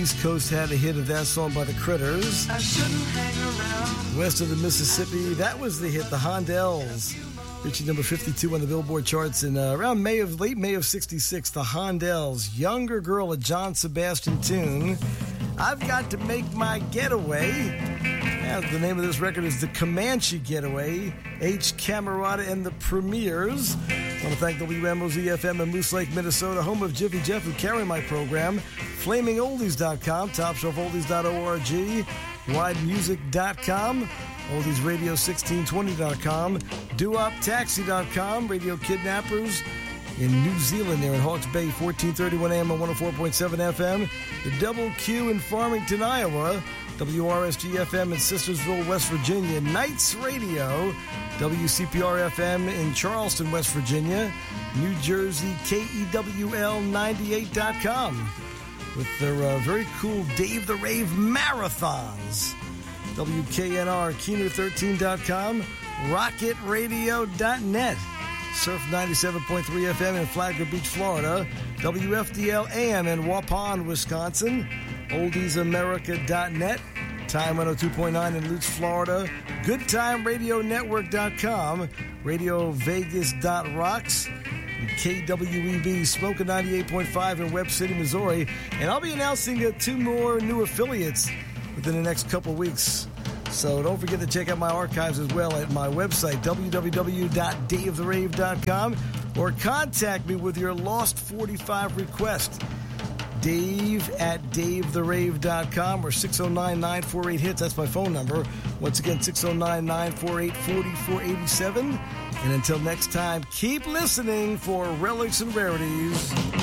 East Coast had a hit of that song by the Critters. I shouldn't hang around. West of the Mississippi, that was the hit, the Hondells, reaching number 52 on the Billboard charts in around late May of 66. The Hondells, Younger Girl, a John Sebastian tune. I've Got to Make My Getaway. And the name of this record is The Comanche Getaway. H. Camerata and the Premiers. I want to thank WMOZ-FM in Moose Lake, Minnesota, home of Jiffy Jeff, who carry my program. FlamingOldies.com, TopShelfOldies.org, WideMusic.com, OldiesRadio1620.com, DoopTaxi.com, Radio Kidnappers in New Zealand there in Hawke's Bay, 1431 AM and 104.7 FM. The Double Q in Farmington, Iowa. WRSG-FM in Sistersville, West Virginia. Knights Radio, WCPR-FM in Charleston, West Virginia. New Jersey, KEWL98.com with their very cool Dave the Rave marathons. WKNR, Keener13.com, RocketRadio.net. Surf 97.3 FM in Flagler Beach, Florida. WFDL AM in Waupun, Wisconsin. OldiesAmerica.net. Time 102.9 in Lutz, Florida. GoodTimeRadioNetwork.com. RadioVegas.rocks. KWEB Smoker 98.5 in Webb City, Missouri. And I'll be announcing 2 more new affiliates within the next couple weeks. So don't forget to check out my archives as well at my website, www.davetherave.com, or contact me with your Lost 45 request. Dave at davetherave.com or 609-948-HITS. That's my phone number. Once again, 609-948-4487. And until next time, keep listening for Relics and Rarities.